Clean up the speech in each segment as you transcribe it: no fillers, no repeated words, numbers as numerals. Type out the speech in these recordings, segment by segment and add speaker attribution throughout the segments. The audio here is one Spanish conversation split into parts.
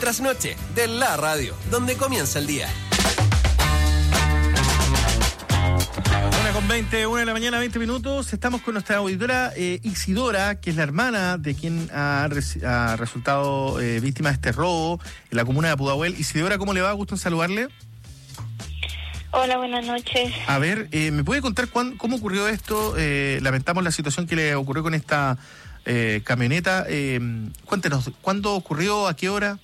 Speaker 1: trasnoche de la radio, donde comienza el día.
Speaker 2: 1:20, 1 de la mañana, 20 minutos. Estamos con nuestra auditora Isidora, que es la hermana de quien ha resultado víctima de este robo en la comuna de Pudahuel. Isidora, ¿cómo le va? Gusto en saludarle.
Speaker 3: Hola, buenas noches.
Speaker 2: A ver, ¿me puede contar cómo ocurrió esto? Lamentamos la situación que le ocurrió con esta camioneta. Cuéntenos, ¿cuándo ocurrió? ¿A qué hora?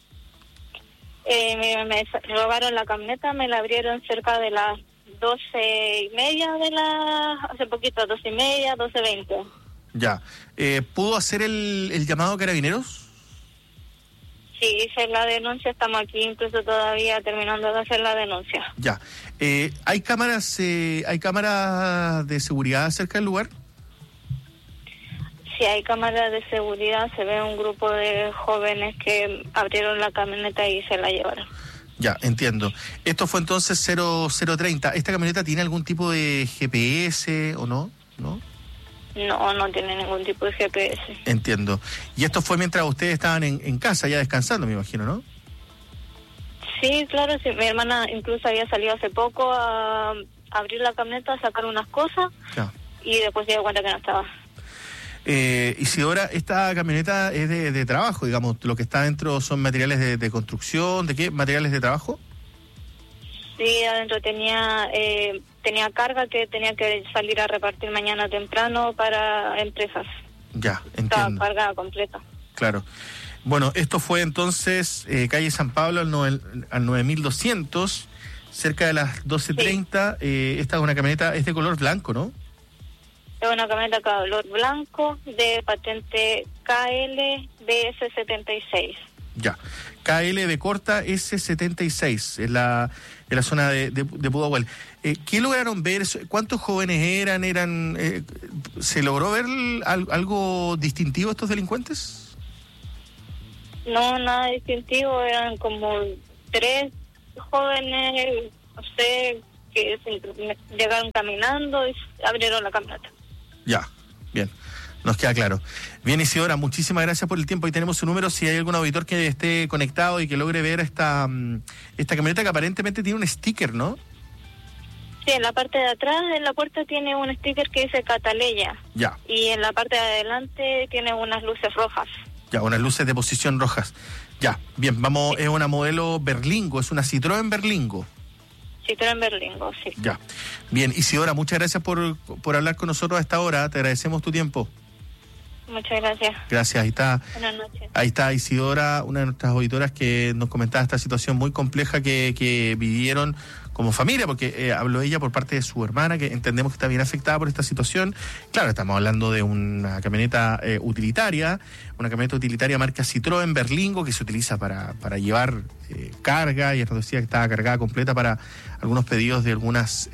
Speaker 3: Me robaron la camioneta, me la abrieron cerca de las 12:30 hace poquito, 12:30, 12:20.
Speaker 2: Ya. ¿Pudo hacer el llamado a Carabineros?
Speaker 3: Sí, hice la denuncia, estamos aquí incluso todavía terminando de hacer la denuncia.
Speaker 2: Ya. ¿Hay cámaras de seguridad cerca del lugar?
Speaker 3: Sí, hay cámaras de seguridad, se ve un grupo de jóvenes que abrieron la camioneta y se la llevaron.
Speaker 2: Ya, entiendo. Esto fue entonces 0030. ¿Esta camioneta tiene algún tipo de GPS o no? ¿No?
Speaker 3: No tiene ningún tipo de GPS.
Speaker 2: Entiendo. Y esto fue mientras ustedes estaban en casa ya descansando, me imagino, ¿no?
Speaker 3: Sí, claro, sí. Mi hermana incluso había salido hace poco a abrir la camioneta, a sacar unas cosas, ya. Y después se dio cuenta que no estaba.
Speaker 2: Isidora, esta camioneta es de trabajo, digamos, lo que está dentro son materiales de construcción, ¿de qué materiales de trabajo?
Speaker 3: Sí, adentro tenía carga que tenía que salir a repartir mañana temprano para empresas.
Speaker 2: Ya, entiendo.
Speaker 3: Estaba cargada completa.
Speaker 2: Claro. Bueno, esto fue entonces calle San Pablo al 9200, cerca de las 12:30. Sí. Esta es una camioneta, es de color blanco, ¿no?
Speaker 3: Es una camioneta color blanco de patente KLBS76.
Speaker 2: Ya, KLB corta S76, en la zona de Pudahuel. ¿Qué lograron ver? ¿Cuántos jóvenes eran? ¿Se logró ver algo distintivo estos delincuentes?
Speaker 3: No, nada distintivo, eran como 3 jóvenes, no sé, que llegaron caminando y abrieron la camioneta.
Speaker 2: Ya, bien, nos queda claro. Bien, Isidora, muchísimas gracias por el tiempo. Ahí tenemos su número, si hay algún auditor que esté conectado y que logre ver esta camioneta que aparentemente tiene un sticker, ¿no?
Speaker 3: Sí, en la parte de atrás, en la puerta, tiene un sticker que dice Cataleya.
Speaker 2: Ya.
Speaker 3: Y en la parte de adelante tiene unas luces rojas.
Speaker 2: Ya, unas luces de posición rojas. Ya, bien, vamos, sí. Es una modelo Berlingo, es una Citroën Berlingo.
Speaker 3: Citroën Berlingo, sí.
Speaker 2: Ya. Bien, Isidora, muchas gracias por hablar con nosotros a esta hora. Te agradecemos tu tiempo.
Speaker 3: Muchas gracias.
Speaker 2: Gracias, ahí está.
Speaker 3: Buenas noches.
Speaker 2: Ahí está Isidora, una de nuestras auditoras que nos comentaba esta situación muy compleja que vivieron como familia, porque habló ella por parte de su hermana, que entendemos que está bien afectada por esta situación. Claro, estamos hablando de una camioneta utilitaria marca Citroën Berlingo, que se utiliza para llevar carga, y nos decía que estaba cargada completa para algunos pedidos de algunas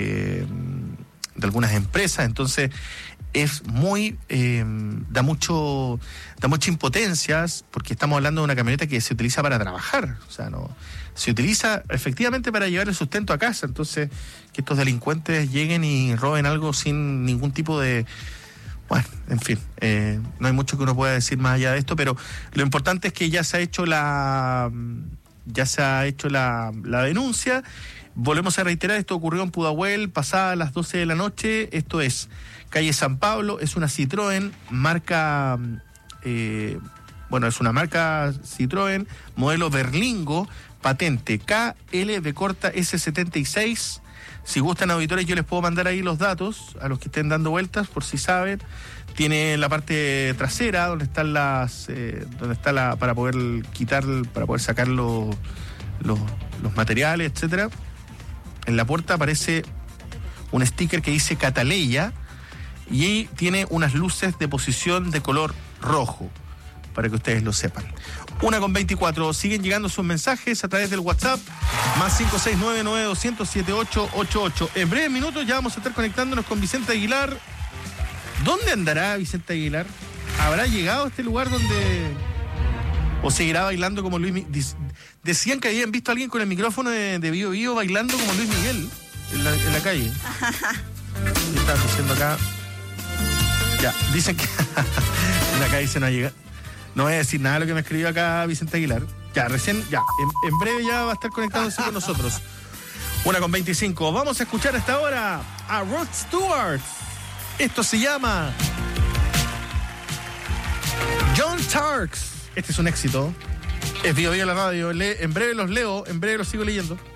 Speaker 2: empresas. Entonces es muy da mucha impotencia, porque estamos hablando de una camioneta que se utiliza para trabajar, o sea, no se utiliza efectivamente para llevar el sustento a casa. Entonces, que estos delincuentes lleguen y roben algo sin ningún tipo de... Bueno, en fin, no hay mucho que uno pueda decir más allá de esto, pero lo importante es que ya se ha hecho la denuncia. Volvemos a reiterar, esto ocurrió en Pudahuel pasadas las 12 de la noche. Esto es calle San Pablo, es una Citroën marca, es una marca Citroën, modelo Berlingo, patente KLB corta S76. Si gustan, auditores, yo les puedo mandar ahí los datos a los que estén dando vueltas, por si saben. Tiene la parte trasera donde están para poder sacar los materiales, etcétera. En la puerta aparece un sticker que dice Cataleya y tiene unas luces de posición de color rojo, para que ustedes lo sepan. 1:24, siguen llegando sus mensajes a través del WhatsApp, más 569-9200-7888. En breves minutos ya vamos a estar conectándonos con Vicente Aguilar. ¿Dónde andará Vicente Aguilar? ¿Habrá llegado a este lugar o seguirá bailando como Luis Miguel? Decían que habían visto a alguien con el micrófono de Bio Bio bailando como Luis Miguel en la calle. ¿Qué están diciendo acá? Ya, dicen que en la calle se no ha llegado. No voy a decir nada de lo que me escribió acá Vicente Aguilar. Ya, recién, ya. En breve ya va a estar conectándose con nosotros. 1:25. Vamos a escuchar hasta ahora a Rod Stewart. Esto se llama John Tarks. Este es un éxito. Es Bio Bio la radio. En breve los leo, en breve los sigo leyendo.